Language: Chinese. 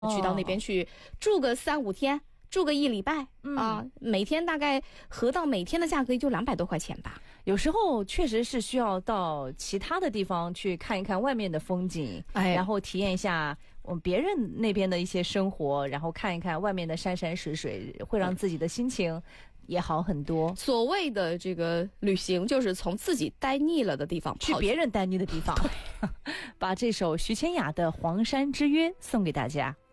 去到那边去住个3-5天，住个1礼拜啊，每天大概合到每天的价格也就200多块钱吧。 有时候确实是需要到其他的地方去看一看外面的风景，然后体验一下我们别人那边的一些生活，然后看一看外面的山山水水，会让自己的心情也好很多。 所谓的这个旅行，就是从自己待腻了的地方去别人待腻的地方。把这首徐千雅的《黄山之约》送给大家。